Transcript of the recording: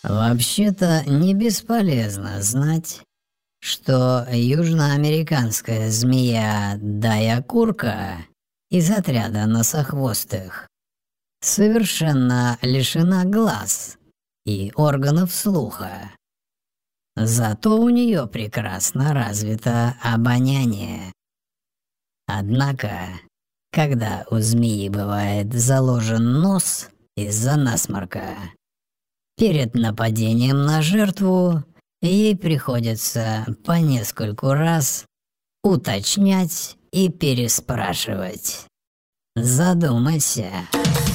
Вообще-то не бесполезно знать, что южноамериканская змея Дайакурка из отряда носохвостых совершенно лишена глаз и органов слуха. Зато у нее прекрасно развито обоняние. Однако, когда у змеи бывает заложен нос из-за насморка, перед нападением на жертву ей приходится по нескольку раз уточнять и переспрашивать. Задумайся.